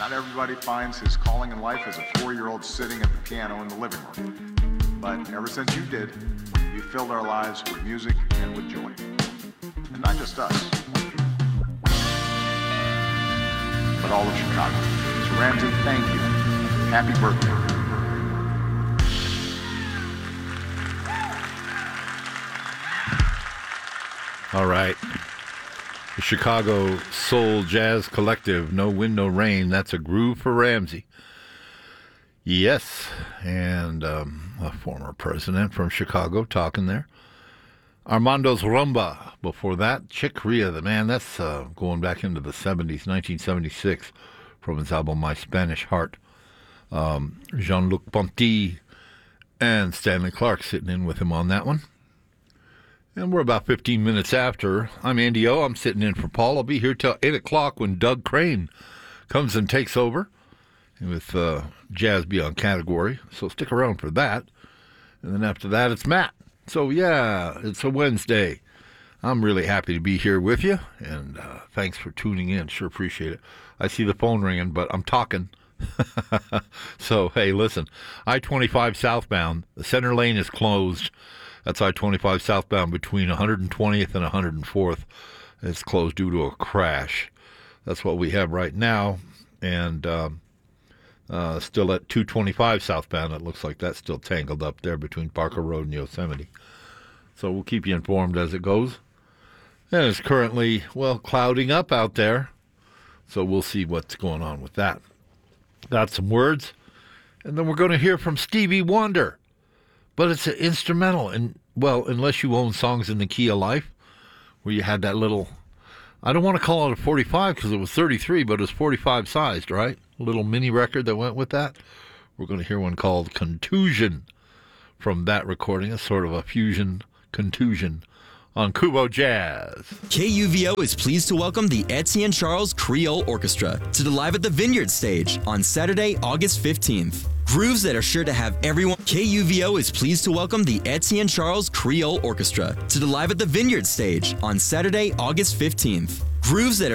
Not everybody finds his calling in life as a 4-year-old sitting at the piano in the living room. But ever since you did, you filled our lives with music and with joy. And not just us, but all of Chicago. So Ramsey, thank you. Happy birthday. All right. The Chicago Soul Jazz Collective, No Wind, No Rain. That's a groove for Ramsey. Yes. And a former president from Chicago talking there. Armando's Rumba. Before that, Chick Corea. The man, that's going back into the 70s, 1976, from his album My Spanish Heart. Jean-Luc Ponty and Stanley Clarke sitting in with him on that one. And we're about 15 minutes after. I'm Andy O. I'm sitting in for Paul. I'll be here till 8 o'clock when Doug Crane comes and takes over with Jazz Beyond category. So stick around for that. And then after that, it's Matt. So, yeah, it's a Wednesday. I'm really happy to be here with you. And thanks for tuning in. Sure appreciate it. I see the phone ringing, but I'm talking. So, hey, listen. I-25 southbound. The center lane is closed. That's I-25 southbound between 120th and 104th. It's closed due to a crash. That's what we have right now. And still at 225 southbound, it looks like that's still tangled up there between Parker Road and Yosemite. So we'll keep you informed as it goes. And it's currently, well, clouding up out there. So we'll see what's going on with that. Got some words. And then we're going to hear from Stevie Wonder. But it's an instrumental, and, well, unless you own Songs in the Key of Life, where you had that little, I don't want to call it a 45 because it was 33, but it was 45 sized, right? A little mini record that went with that. We're going to hear one called Contusion from that recording, a sort of a fusion contusion on Kubo Jazz. KUVO is pleased to welcome the Etienne Charles Creole Orchestra to the Live at the Vineyard stage on Saturday, August 15th. Grooves that are sure to have everyone. KUVO is pleased to welcome the Etienne Charles Creole Orchestra to the Live at the Vineyard stage on Saturday, August 15th. Grooves that are